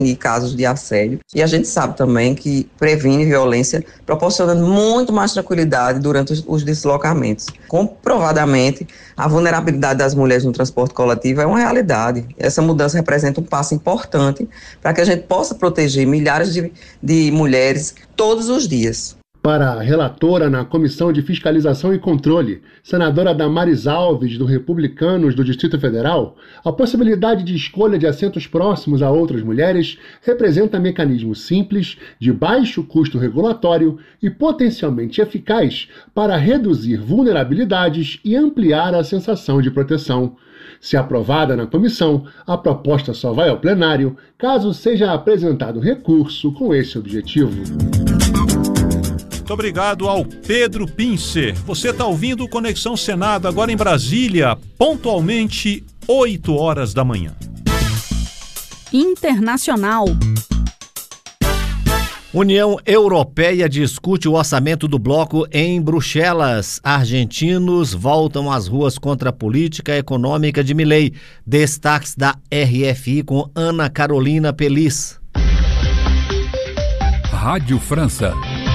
casos de assédio. E a gente sabe também que previne violência, proporcionando muito mais tranquilidade durante os deslocamentos. Comprovadamente, a vulnerabilidade das mulheres no transporte coletivo é uma realidade. Essa mudança representa um passo importante para que a gente possa proteger milhares de mulheres todos os dias. Para a relatora na Comissão de Fiscalização e Controle, senadora Damares Alves, do Republicanos do Distrito Federal, a possibilidade de escolha de assentos próximos a outras mulheres representa mecanismo simples, de baixo custo regulatório e potencialmente eficaz para reduzir vulnerabilidades e ampliar a sensação de proteção. Se aprovada na comissão, a proposta só vai ao plenário caso seja apresentado recurso com esse objetivo. Muito obrigado ao Pedro Pincer. Você está ouvindo o Conexão Senado agora em Brasília, pontualmente 8 horas da manhã. Internacional. União Europeia discute o orçamento do bloco em Bruxelas. Argentinos voltam às ruas contra a política econômica de Milei. Destaques da RFI com Ana Carolina Pelis. Rádio França.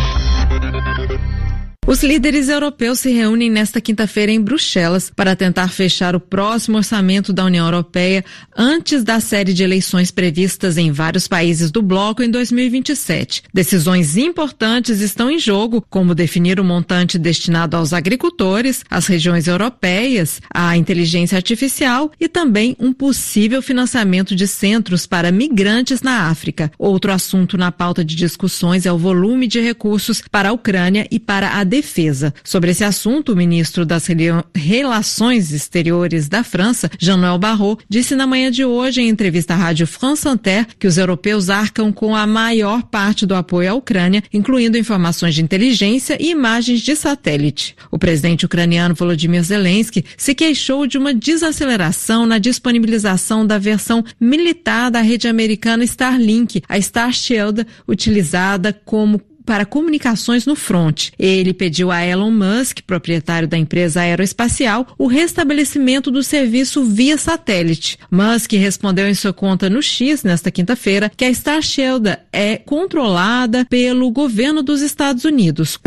Os líderes europeus se reúnem nesta quinta-feira em Bruxelas para tentar fechar o próximo orçamento da União Europeia antes da série de eleições previstas em vários países do bloco em 2027. Decisões importantes estão em jogo, como definir o montante destinado aos agricultores, às regiões europeias, à inteligência artificial e também um possível financiamento de centros para migrantes na África. Outro assunto na pauta de discussões é o volume de recursos para a Ucrânia e para a defesa. Sobre esse assunto, o ministro das Relações Exteriores da França, Jean-Noël Barrot, disse na manhã de hoje, em entrevista à Rádio France Inter, que os europeus arcam com a maior parte do apoio à Ucrânia, incluindo informações de inteligência e imagens de satélite. O presidente ucraniano Volodymyr Zelensky se queixou de uma desaceleração na disponibilização da versão militar da rede americana Starlink, a Star Shield, utilizada para comunicações no front. Ele pediu a Elon Musk, proprietário da empresa aeroespacial, o restabelecimento do serviço via satélite. Musk respondeu em sua conta no X, nesta quinta-feira, que a Star Shield é controlada pelo governo dos Estados Unidos.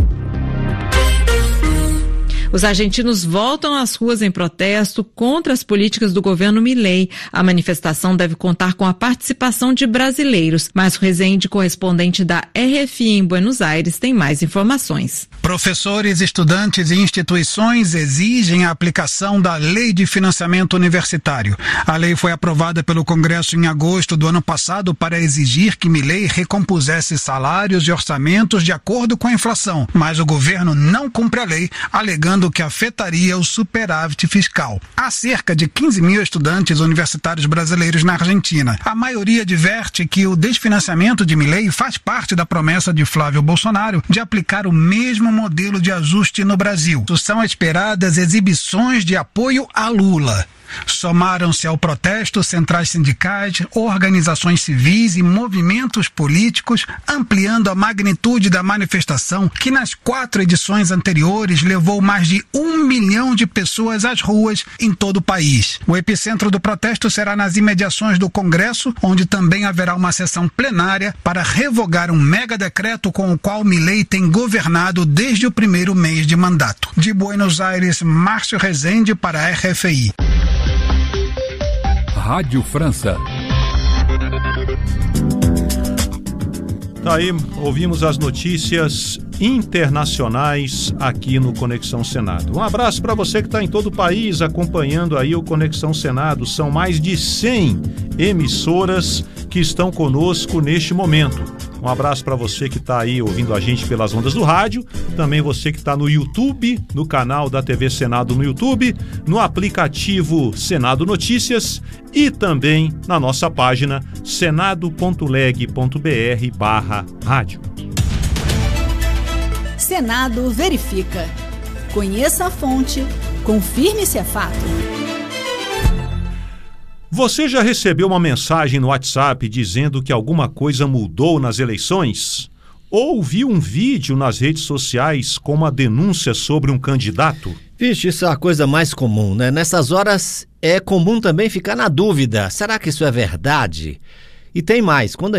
Os argentinos voltam às ruas em protesto contra as políticas do governo Milei. A manifestação deve contar com a participação de brasileiros. Márcio Rezende, correspondente da RFI em Buenos Aires, tem mais informações. Professores, estudantes e instituições exigem a aplicação da Lei de Financiamento Universitário. A lei foi aprovada pelo Congresso em agosto do ano passado para exigir que Milei recompusesse salários e orçamentos de acordo com a inflação. Mas o governo não cumpre a lei, alegando que afetaria o superávit fiscal. Há cerca de 15 mil estudantes universitários brasileiros na Argentina. A maioria adverte que o desfinanciamento de Milei faz parte da promessa de Flávio Bolsonaro de aplicar o mesmo modelo de ajuste no Brasil. São esperadas exibições de apoio a Lula. Somaram-se ao protesto centrais sindicais, organizações civis e movimentos políticos, ampliando a magnitude da manifestação, que nas 4 edições anteriores levou mais de 1 milhão de pessoas às ruas em todo o país. O epicentro do protesto será nas imediações do Congresso, onde também haverá uma sessão plenária para revogar um mega decreto com o qual Milei tem governado desde o primeiro mês de mandato. De Buenos Aires, Márcio Rezende para a RFI. Rádio França. Tá aí, ouvimos as notícias internacionais aqui no Conexão Senado. Um abraço para você que está em todo o país acompanhando aí o Conexão Senado. São mais de 100 emissoras que estão conosco neste momento. Um abraço para você que está aí ouvindo a gente pelas ondas do rádio, também você que está no YouTube, no canal da TV Senado no YouTube, no aplicativo Senado Notícias e também na nossa página senado.leg.br/rádio. Senado verifica. Conheça a fonte, confirme se é fato. Você já recebeu uma mensagem no WhatsApp dizendo que alguma coisa mudou nas eleições? Ou viu um vídeo nas redes sociais com uma denúncia sobre um candidato? Vixe, isso é a coisa mais comum, né? Nessas horas é comum também ficar na dúvida. Será que isso é verdade? E tem mais, quando a